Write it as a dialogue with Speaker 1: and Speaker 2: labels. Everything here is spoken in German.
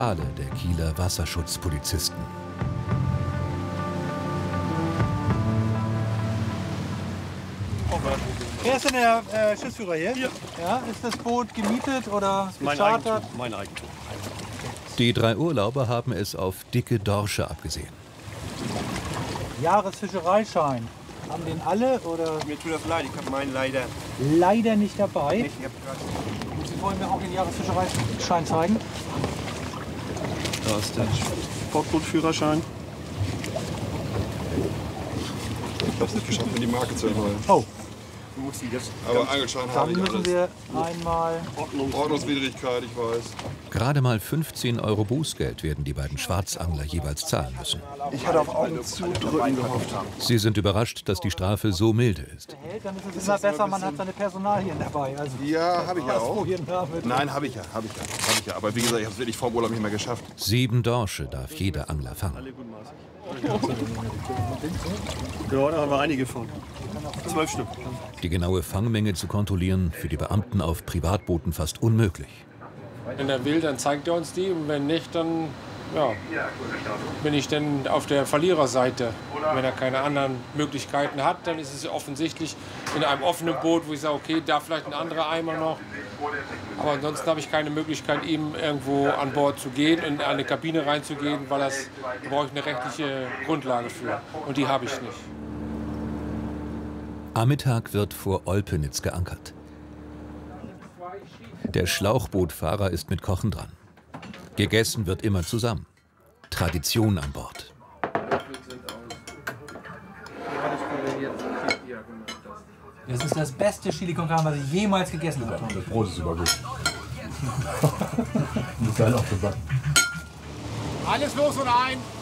Speaker 1: Alle der Kieler Wasserschutzpolizisten.
Speaker 2: Wer ist denn der Schiffsführer hier?
Speaker 3: Hier.
Speaker 2: Ja, ist das Boot gemietet oder
Speaker 3: Mein
Speaker 2: gechartert?
Speaker 3: Eigentum, mein Eigentum.
Speaker 1: Die 3 Urlauber haben es auf dicke Dorsche abgesehen.
Speaker 2: Jahresfischereischein. Haben den alle oder
Speaker 3: Mir tut das leid, ich habe meinen
Speaker 2: leider nicht dabei?
Speaker 3: nicht. Ich hab
Speaker 2: Sie wollen mir auch den Jahresfischereischein zeigen?
Speaker 3: da ist der Sportbootführerschein.
Speaker 4: Ich habe es nicht geschafft, mir die Marke zu erholen.
Speaker 2: Oh,
Speaker 3: Du musst die jetzt
Speaker 4: Aber Angelschein
Speaker 2: dann
Speaker 4: habe ich
Speaker 2: müssen
Speaker 4: alles.
Speaker 2: wir einmal...
Speaker 4: Ordnungswidrigkeit, ich weiß.
Speaker 1: Gerade mal 15 € Bußgeld werden die beiden Schwarzangler jeweils zahlen müssen.
Speaker 4: Ich hatte auf Augen zudrücken gehofft.
Speaker 1: Sie sind überrascht, dass die Strafe so milde ist.
Speaker 2: Dann ist es immer besser, man hat seine Personalien dabei. Also
Speaker 4: Ja, habe ich ja auch.
Speaker 2: Name.
Speaker 4: Nein, habe ich ja. Aber wie gesagt, ich habe es wirklich vor dem Urlaub nicht mehr geschafft.
Speaker 1: 7 Dorsche darf jeder Angler fangen.
Speaker 3: Ja, da haben wir einige von. 12 Stück.
Speaker 1: Die genaue Fangmenge zu kontrollieren, für die Beamten auf Privatbooten fast unmöglich.
Speaker 5: Wenn er will, dann zeigt er uns die. Und wenn nicht, dann ja, bin ich dann auf der Verliererseite. Wenn er keine anderen Möglichkeiten hat, dann ist es offensichtlich in einem offenen Boot, wo ich sage, okay, da vielleicht ein anderer Eimer noch. Aber ansonsten habe ich keine Möglichkeit, ihm irgendwo an Bord zu gehen und in eine Kabine reinzugehen, weil da brauche ich eine rechtliche Grundlage für. Und die habe ich nicht.
Speaker 1: Am Mittag wird vor Olpenitz geankert. Der Schlauchbootfahrer ist mit Kochen dran. Gegessen wird immer zusammen. Tradition an Bord.
Speaker 2: Das ist das beste Chili con Carne, was ich jemals gegessen habe.
Speaker 6: Das Brot ist sogar gut. Muss halt auch gebacken.
Speaker 5: Alles los und ein!